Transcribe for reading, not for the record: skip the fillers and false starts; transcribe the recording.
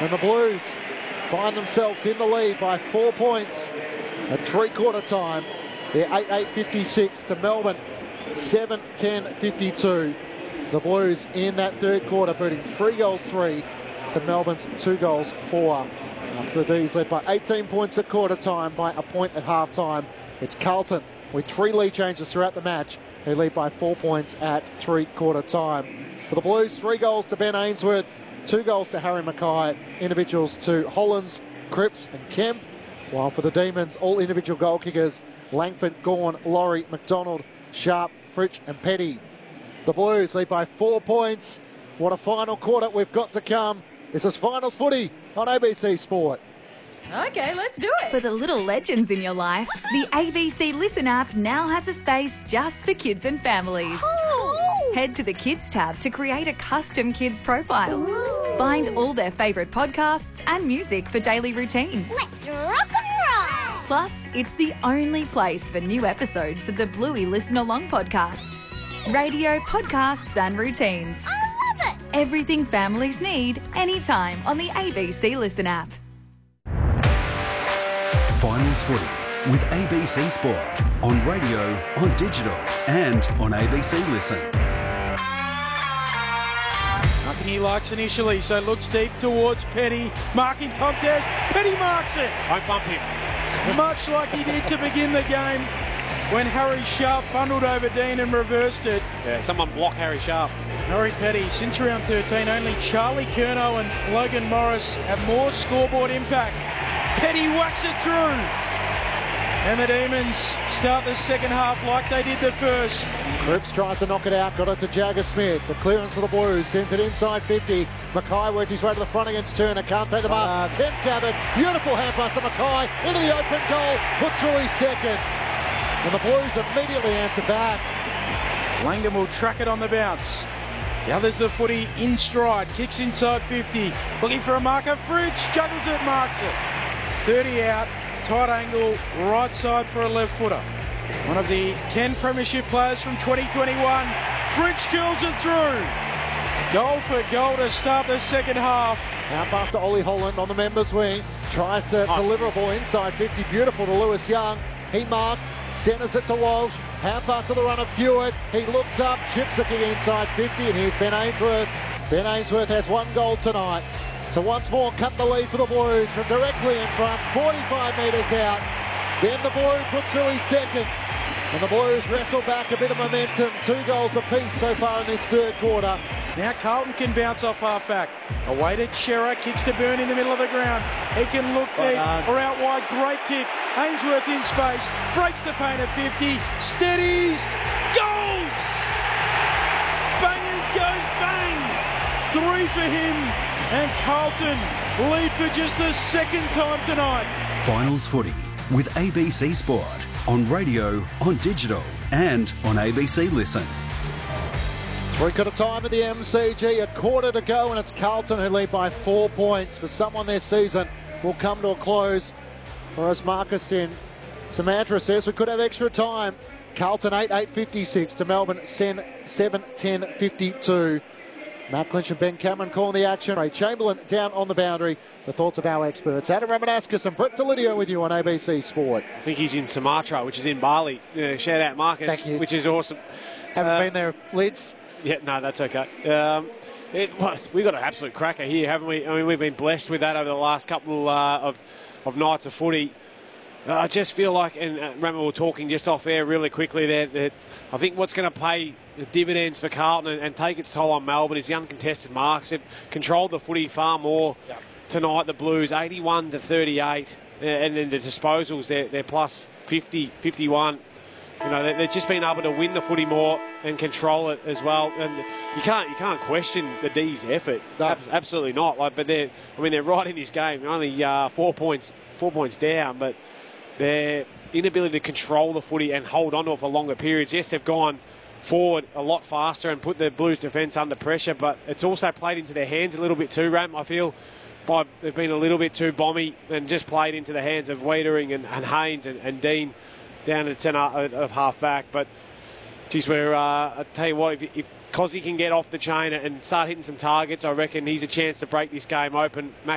And the Blues find themselves in the lead by 4 points at three-quarter time. They're 8-8-56 to Melbourne, 7-10-52. The Blues in that third quarter, beating 3-3 to Melbourne's 2-4. After the D's led by 18 points at quarter time, by a point at half time. It's Carlton with 3 lead changes throughout the match. They lead by 4 points at three-quarter time. For the Blues, 3 goals to Ben Ainsworth, 2 goals to Harry Mackay, individuals to Hollands, Cripps and Kemp. While for the Demons, all individual goal kickers, Langford, Gawn, Laurie, McDonald, Sharp, Fritsch and Petty. The Blues lead by 4 points. What a final quarter we've got to come. This is Finals Footy on ABC Sport. Okay, let's do it. For the little legends in your life, the ABC Listen app now has a space just for kids and families. Cool. Head to the Kids tab to create a custom kids profile. Ooh. Find all their favourite podcasts and music for daily routines. Let's rock and roll. Plus, it's the only place for new episodes of the Bluey Listen Along podcast. Radio, podcasts and routines. I love it. Everything families need, anytime on the ABC Listen app. Finals Footy with ABC Sport on radio, on digital and on ABC Listen. Nothing he likes initially, so looks deep towards Petty. Marking contest. Petty marks it. Don't bump him. Much like he did to begin the game when Harry Sharp bundled over Dean and reversed it. Yeah, someone block Harry Sharp. Harry Petty, since round 13, only Charlie Curnow and Logan Morris have more scoreboard impact. Petty whacks it through. And the Demons start the second half like they did the first. Cripps tries to knock it out, got it to Jagger Smith. The clearance of the Blues sends it inside 50. Mackay works his way to the front against Turner, can't take the mark. Kemp gathered, beautiful hand pass to Mackay, into the open goal, puts through his second. And the Blues immediately answer back. Langdon will track it on the bounce. Gathers the footy in stride, kicks inside 50. Looking for a marker, Fritsch juggles it, marks it. 30 out, tight angle, right side for a left footer. One of the 10 premiership players from 2021. Fritsch curls it through. Goal for goal to start the second half. Now back to Ollie Holland on the members wing. Tries to deliver a ball inside 50. Beautiful to Lewis Young. He marks, centres it to Walsh. Half pass to the run of Hewitt. He looks up, chips the kick inside 50, and here's Ben Ainsworth. Ben Ainsworth has 1 goal tonight. To once more cut the lead for the Blues from directly in front, 45 metres out. Then the Blue puts through his second. And the Blues wrestle back a bit of momentum. 2 goals apiece so far in this third quarter. Now Carlton can bounce off half-back. Away to Chera, kicks to Byrne in the middle of the ground. He can look deep or out wide. Great kick. Ainsworth in space. Breaks the paint at 50. Steadies. Goals! Bangers goes bang. 3 for him. And Carlton lead for just the second time tonight. Finals Footy with ABC Sport on radio, on digital and on ABC Listen. Three-quarter time at the MCG, a quarter to go, and it's Carlton who lead by 4 points. For someone their season will come to a close. Or as Marcus in Samantha says, we could have extra time. Carlton 8-8-56 to Melbourne 7-10-52. Matt Clinch and Ben Cameron calling the action. Ray Chamberlain down on the boundary. The thoughts of our experts. Adam Ramanaskas and Brett Delidio with you on ABC Sport. I think he's in Sumatra, which is in Bali. Shout out Marcus, Thank you. Which is awesome. Haven't been there, Lids. Yeah, no, that's okay. We've got an absolute cracker here, haven't we? I mean, we've been blessed with that over the last couple of nights of footy. I just feel like, and remember we were talking just off air really quickly there, that I think what's going to pay the dividends for Carlton and take its toll on Melbourne is the uncontested marks. They've controlled the footy far more tonight, the Blues, 81-38. And then the disposals, they're plus 50, 51. You know, they've just been able to win the footy more and control it as well. And you can't question the D's effort. No. Absolutely not. But they're right in this game. They're only 4 points down, but their inability to control the footy and hold on to it for longer periods. Yes, they've gone forward a lot faster and put the Blues defence under pressure, but it's also played into their hands a little bit too, Ram. I feel they've been a little bit too bomby and just played into the hands of Wiedering and Haynes and Dean down at centre of half-back. But, geez, I tell you what, if Cozzy can get off the chain and start hitting some targets, I reckon he's a chance to break this game open.